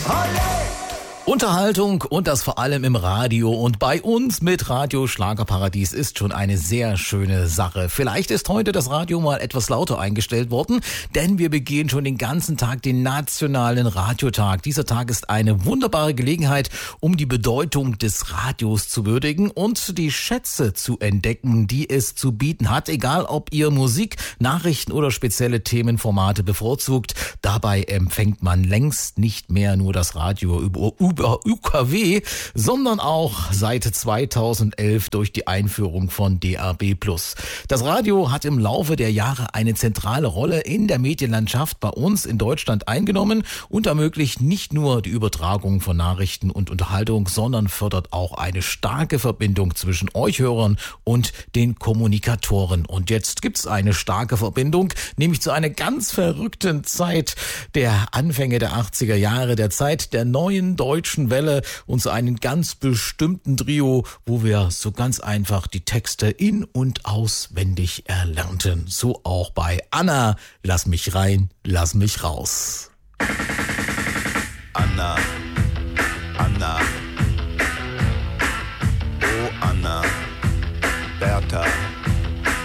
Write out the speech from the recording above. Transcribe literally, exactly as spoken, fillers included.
Unterhaltung und das vor allem im Radio und bei uns mit Radio Schlagerparadies ist schon eine sehr schöne Sache. Vielleicht ist heute das Radio mal etwas lauter eingestellt worden, denn wir begehen schon den ganzen Tag den nationalen Radiotag. Dieser Tag ist eine wunderbare Gelegenheit, um die Bedeutung des Radios zu würdigen und die Schätze zu entdecken, die es zu bieten hat, egal ob ihr Musik, Nachrichten oder spezielle Themenformate bevorzugt. Dabei empfängt man längst nicht mehr nur das Radio über über U K W, sondern auch seit zweitausendelf durch die Einführung von D A B plus. Das Radio hat im Laufe der Jahre eine zentrale Rolle in der Medienlandschaft bei uns in Deutschland eingenommen und ermöglicht nicht nur die Übertragung von Nachrichten und Unterhaltung, sondern fördert auch eine starke Verbindung zwischen euch Hörern und den Kommunikatoren. Und jetzt gibt's eine starke Verbindung, nämlich zu einer ganz verrückten Zeit der Anfänge der achtziger Jahre, der Zeit der neuen deutschen Welle und zu einem ganz bestimmten Trio, wo wir so ganz einfach die Texte in- und auswendig erlernten. So auch bei Anna, lass mich rein, lass mich raus. Anna,